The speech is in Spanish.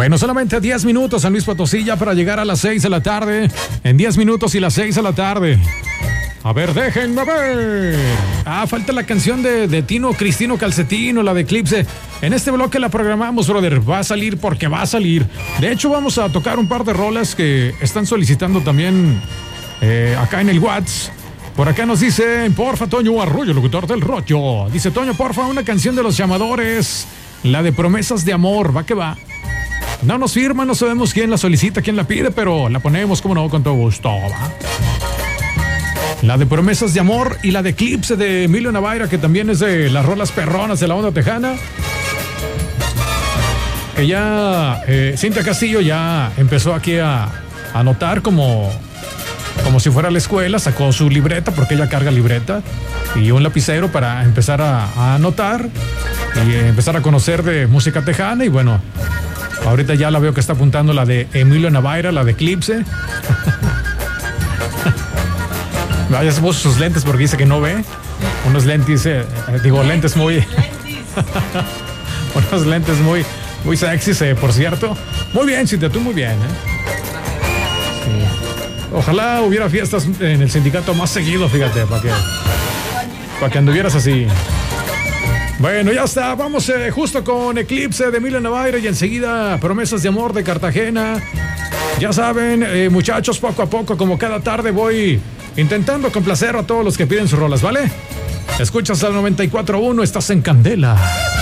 Bueno, solamente 10 minutos San Luis Potosí ya para llegar a las 6 de la tarde. En 10 minutos y las 6 de la tarde. A ver, déjenme ver. Falta la canción de Tino Cristino Calcetino, la de Eclipse. En este bloque la programamos, brother. Va a salir porque va a salir. De hecho, vamos a tocar un par de rolas que están solicitando también acá en el WhatsApp. Por acá nos dice, porfa, Toño Arroyo, locutor del rollo. Dice, Toño, porfa, una canción de Los Llamadores. La de Promesas de Amor, va que va. No nos firma, no sabemos quién la solicita, quién la pide, pero la ponemos, como no, con todo gusto, ¿va? La de Promesas de Amor y la de Eclipse de Emilio Navaira, que también es de las rolas perronas de la onda tejana. Que ya Cintia Castillo ya empezó aquí a anotar como si fuera a la escuela, sacó su libreta, porque ella carga libreta, y un lapicero para empezar a anotar y empezar a conocer de música tejana. Y bueno, ahorita ya la veo que está apuntando la de Emilio Navaira, la de Eclipse. Vaya, se puso sus lentes porque dice que no ve. Unos lentes, lentes muy... unos lentes muy sexys, por cierto. Muy bien, Cintia, tú muy bien, Sí. Ojalá hubiera fiestas en el sindicato más seguido, fíjate, para que anduvieras así. Bueno, ya está, vamos justo con Eclipse de Emilio Navaira y enseguida Promesas de Amor de Cartagena. Ya saben, muchachos, poco a poco, como cada tarde voy intentando complacer a todos los que piden sus rolas, ¿vale? Escuchas al 94.1, estás en Candela.